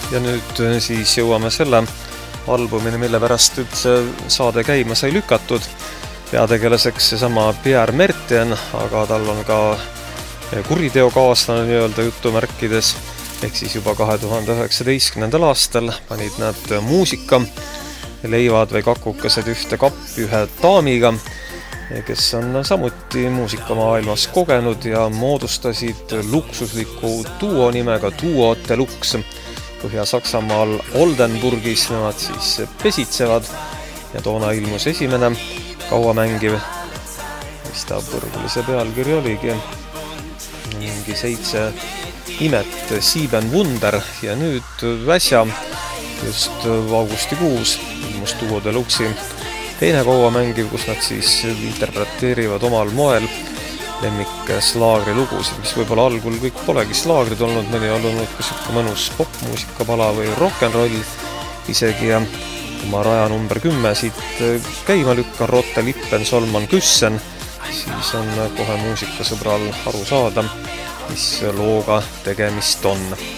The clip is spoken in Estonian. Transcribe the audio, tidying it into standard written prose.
Ja nüüd siis jõuame selle albumini, mille pärast üldse saade käima sai lükatud. Peategelaseks seesama Pierre Mertien, aga tal on ka kuriteokaaslane nii-öelda jutumärkides, ehk siis juba 2019. aastal panid nad muusika leivad või kakukesed ühte kappi ühe daamiga, kes on samuti muusikamaailmas kogenud ja moodustasid luksusliku duo nimega Duo Deluxe. Põhja-Saksamaal Oldenburgis nemad siis pesitsevad ja toona ilmus esimene kauamängiv, mis ta põrgulise pealkiri oligi, mingi 7 imet, Sieben Wunder, ja nüüd äsja just augustikuus ilmus Duo Deluxe'i teine kauamängiv, kus nad siis interpreteerivad omal moel lemmik-slaagri lugusid, mis võib-olla algul kõik polegi slaagrid olnud, mõni on olnud ka siuke mõnus popmuusikapala või rock'n'roll isegi, ja kui ma raja number 10 siit käima lükkan, Rotte Lippen Solman Küssen, siis on kohe muusikasõbral aru saada, mis looga tegemist on.